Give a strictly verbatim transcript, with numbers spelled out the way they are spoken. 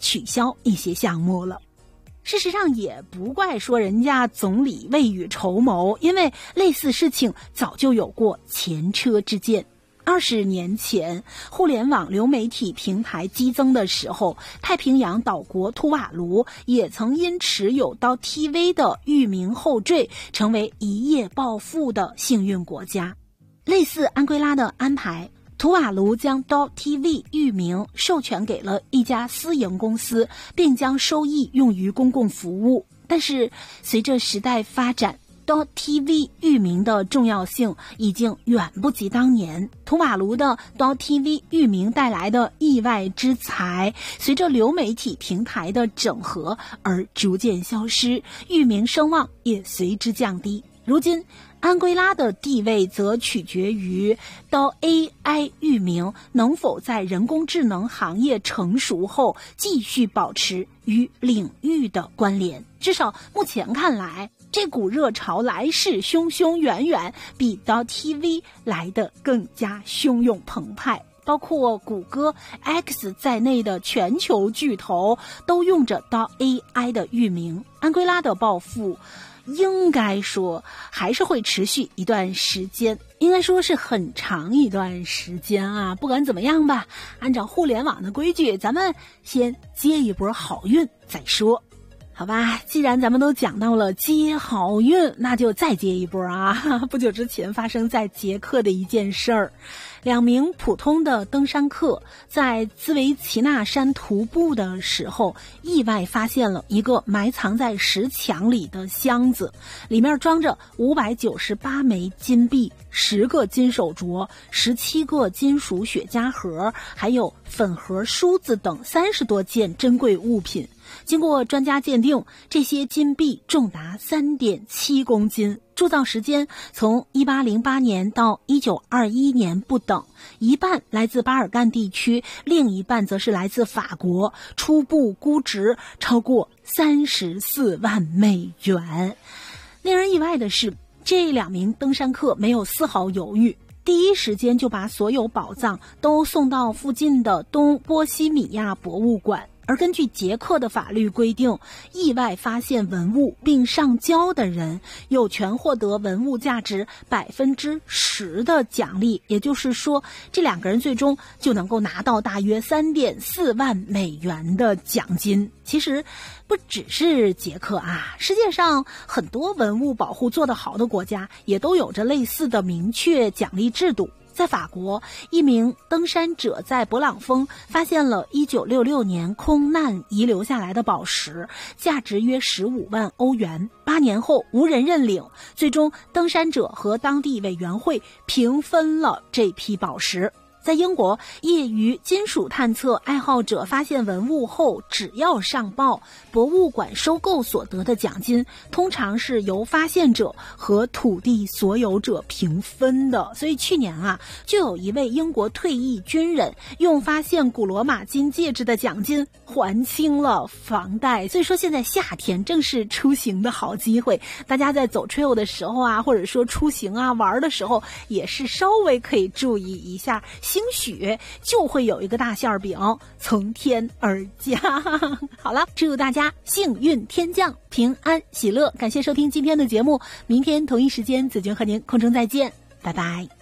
取消一些项目了。事实上也不怪说人家总理未雨绸缪，因为类似事情早就有过前车之鉴。二十年前，互联网流媒体平台激增的时候，太平洋岛国图瓦卢也曾因持有到 T V 的域名后缀，成为一夜暴富的幸运国家。类似安圭拉的安排，图瓦卢将 .tv 域名授权给了一家私营公司，并将收益用于公共服务。但是随着时代发展，.tv 域名的重要性已经远不及当年，图瓦卢的 .tv 域名带来的意外之财，随着流媒体平台的整合而逐渐消失，域名声望也随之降低。如今安圭拉的地位则取决于到 A I 域名能否在人工智能行业成熟后继续保持与领域的关联。至少目前看来，这股热潮来势汹汹，远远比到 T V 来得更加汹涌澎湃。包括谷歌、X 在内的全球巨头都用着到 A I 的域名。安圭拉的暴富应该说还是会持续一段时间，应该说是很长一段时间啊。不管怎么样吧，按照互联网的规矩，咱们先接一波好运再说。好吧，既然咱们都讲到了接好运，那就再接一波啊！不久之前发生在捷克的一件事儿，两名普通的登山客在兹维齐纳山徒步的时候，意外发现了一个埋藏在石墙里的箱子，里面装着五百九十八枚金币、十个金手镯、十七个金属雪茄盒，还有粉盒梳子等三十多件珍贵物品。经过专家鉴定，这些金币重达 三点七公斤，铸造时间从一八零八年到一九二一年不等，一半来自巴尔干地区，另一半则是来自法国，初步估值超过三十四万美元。令人意外的是，这两名登山客没有丝毫犹豫，第一时间就把所有宝藏都送到附近的东波西米亚博物馆。而根据捷克的法律规定，意外发现文物并上交的人有权获得文物价值百分之十的奖励，也就是说，这两个人最终就能够拿到大约三点四万美元的奖金。其实不只是捷克啊，世界上很多文物保护做得好的国家也都有着类似的明确奖励制度。在法国，一名登山者在勃朗峰发现了一九六六年空难遗留下来的宝石，价值约十五万欧元。八年后无人认领，最终登山者和当地委员会平分了这批宝石。在英国，业余金属探测爱好者发现文物后，只要上报，博物馆收购所得的奖金通常是由发现者和土地所有者平分的。所以去年啊，就有一位英国退役军人用发现古罗马金戒指的奖金还清了房贷。所以说现在夏天正是出行的好机会，大家在走 trail 的时候啊，或者说出行啊玩的时候，也是稍微可以注意一下，兴许就会有一个大馅饼从天而降。好了，祝大家幸运天降，平安喜乐。感谢收听今天的节目，明天同一时间子君和您空中再见，拜拜。